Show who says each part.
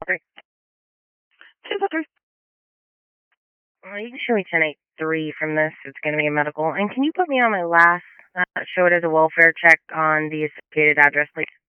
Speaker 1: 3. 243. You can show me 1083 from this. It's going to be a medical. And can you put me on my last, show it as a welfare check on the associated address, please?